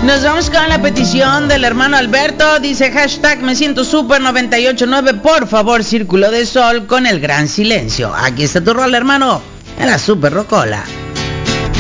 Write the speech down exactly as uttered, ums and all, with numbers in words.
Nos vamos con la petición del hermano Alberto. Dice hashtag me siento super noventa y ocho nueve. Por favor, Círculo de Sol con El Gran Silencio. Aquí está tu rol, hermano, en la Super Rocola.